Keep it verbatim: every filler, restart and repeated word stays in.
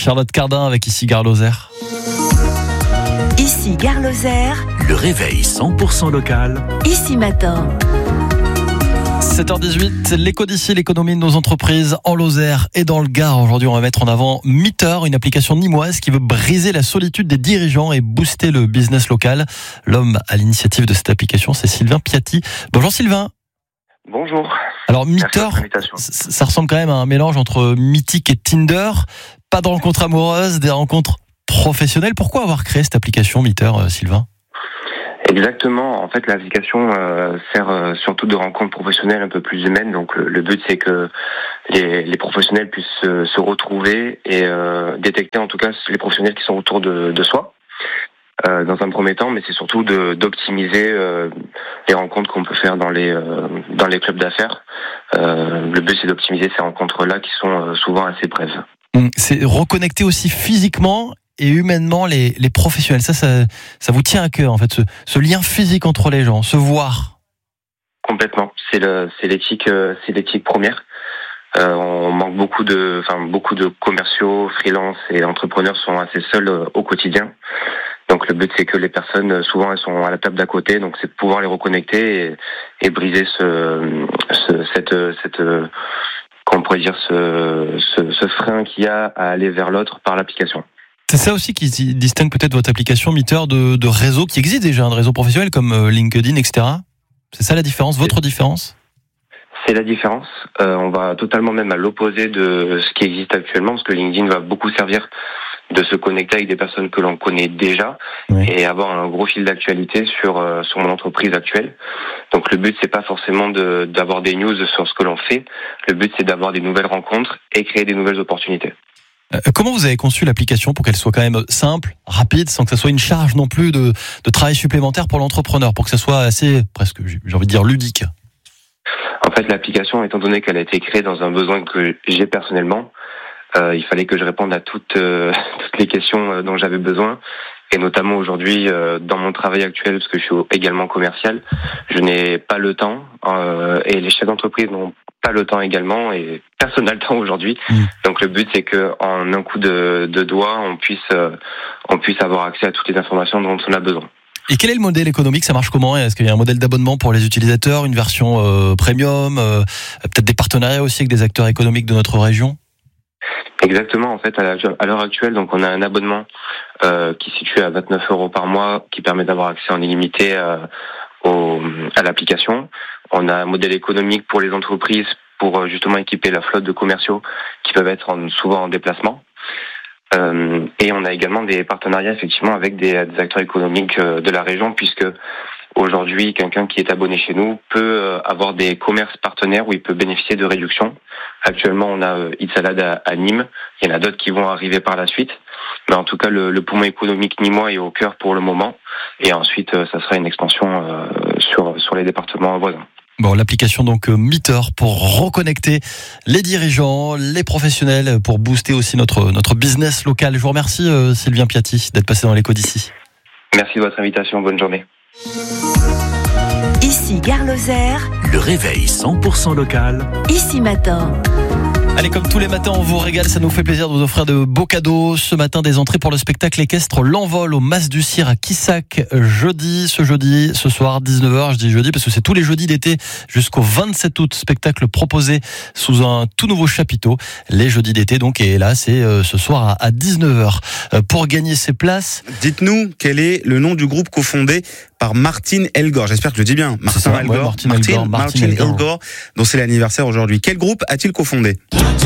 Charlotte Cardin avec ici Gare Lozère. Ici Gare Lozère. Le réveil cent pour cent local. Ici Matin. sept heures dix-huit, l'éco d'ici, l'économie de nos entreprises en Lozère et dans le Gard. Aujourd'hui, on va mettre en avant Meeter, une application nîmoise qui veut briser la solitude des dirigeants et booster le business local. L'homme à l'initiative de cette application, c'est Sylvain Piatti. Bonjour Sylvain. Bonjour. Alors Meeter, ça ressemble quand même à un mélange entre Mythique et Tinder. Pas de rencontres amoureuses, des rencontres professionnelles. Pourquoi avoir créé cette application Meeter, Sylvain ? Exactement. En fait, l'application euh, sert euh, surtout de rencontres professionnelles un peu plus humaines. Donc, le, le but, c'est que les, les professionnels puissent se, se retrouver et euh, détecter, en tout cas, les professionnels qui sont autour de, de soi. Euh, dans un premier temps, mais c'est surtout de, d'optimiser euh, les rencontres qu'on peut faire dans les euh, dans les clubs d'affaires. Euh, le but, c'est d'optimiser ces rencontres-là qui sont euh, souvent assez brèves. C'est reconnecter aussi physiquement et humainement les, les professionnels. Ça, ça, ça vous tient à cœur, en fait, ce, ce lien physique entre les gens, se voir. Complètement. C'est le, c'est l'éthique, euh, c'est l'éthique première. Euh, on manque beaucoup de, enfin, beaucoup de commerciaux, freelance et entrepreneurs sont assez seuls euh, au quotidien. Donc le but, c'est que les personnes, souvent, elles sont à la table d'à côté. Donc c'est de pouvoir les reconnecter et, et briser ce, ce, cette, cette, comment on pourrait dire, ce, ce, ce frein qu'il y a à aller vers l'autre par l'application. C'est ça aussi qui distingue peut-être votre application Meeter de, de réseaux qui existent déjà, un réseau professionnel comme LinkedIn, et cetera. C'est ça la différence, votre différence ? C'est la différence. Euh, on va totalement même à l'opposé de ce qui existe actuellement, parce que LinkedIn va beaucoup servir de se connecter avec des personnes que l'on connaît déjà, oui, et avoir un gros fil d'actualité sur euh, sur mon entreprise actuelle. Donc le but, c'est pas forcément de, d'avoir des news sur ce que l'on fait. Le but, c'est d'avoir des nouvelles rencontres et créer des nouvelles opportunités. Euh, comment vous avez conçu l'application pour qu'elle soit quand même simple, rapide, sans que ça soit une charge non plus de, de travail supplémentaire pour l'entrepreneur, pour que ça soit assez, presque, j'ai envie de dire, ludique ? En fait, l'application, étant donné qu'elle a été créée dans un besoin que j'ai personnellement, euh, il fallait que je réponde à toutes, euh, toutes les questions dont j'avais besoin. Et notamment aujourd'hui, euh, dans mon travail actuel, parce que je suis également commercial, je n'ai pas le temps, euh, et les chefs d'entreprise n'ont pas le temps également, et personne n'a le temps aujourd'hui. Mmh. Donc le but, c'est que en un coup de, de doigt, on puisse, euh, on puisse avoir accès à toutes les informations dont on a besoin. Et quel est le modèle économique ? Ça marche comment ? Est-ce qu'il y a un modèle d'abonnement pour les utilisateurs, une version euh, premium, euh, peut-être des partenariats aussi avec des acteurs économiques de notre région ? Exactement. En fait, à l'heure actuelle, donc on a un abonnement euh, qui se situe à vingt-neuf euros par mois, qui permet d'avoir accès en illimité euh, au, à l'application. On a un modèle économique pour les entreprises pour justement équiper la flotte de commerciaux qui peuvent être en, souvent en déplacement. Euh, et on a également des partenariats effectivement avec des, des acteurs économiques euh, de la région, puisque aujourd'hui, quelqu'un qui est abonné chez nous peut euh, avoir des commerces partenaires où il peut bénéficier de réductions. Actuellement, on a euh, Eat Salad à, à Nîmes. Il y en a d'autres qui vont arriver par la suite. Mais en tout cas, le, le poumon économique nîmois est au cœur pour le moment. Et ensuite, euh, ça sera une expansion euh, sur, sur les départements voisins. Bon, l'application donc Meeter pour reconnecter les dirigeants, les professionnels, pour booster aussi notre, notre business local. Je vous remercie euh, Sylvain Piatti d'être passé dans l'éco d'ici. Merci de votre invitation, bonne journée. Ici Gare Lozère. Le réveil cent pour cent local. Ici Matin. Allez, comme tous les matins, on vous régale, ça nous fait plaisir de vous offrir de beaux cadeaux. Ce matin, des entrées pour le spectacle équestre L'Envol au Mas du Cire à Quissac, jeudi, ce jeudi, ce soir, dix-neuf heures, je dis jeudi parce que c'est tous les jeudis d'été jusqu'au vingt-sept août, spectacle proposé sous un tout nouveau chapiteau, les jeudis d'été donc, et là, c'est ce soir à dix-neuf heures. Pour gagner ces places... Dites-nous, quel est le nom du groupe cofondé par Martine Elgor, j'espère que je le dis bien, Martin ça, Elgor, ouais, Martine Martin, Elgor, Martin Martin Elgor, Elgor, dont c'est l'anniversaire aujourd'hui. Quel groupe a-t-il cofondé ?